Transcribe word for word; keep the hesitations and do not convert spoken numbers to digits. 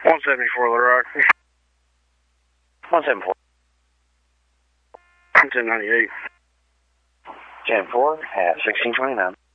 one seventy-four Little Rock. one seventy-four. ten ninety-eight. ten four at sixteen twenty-nine.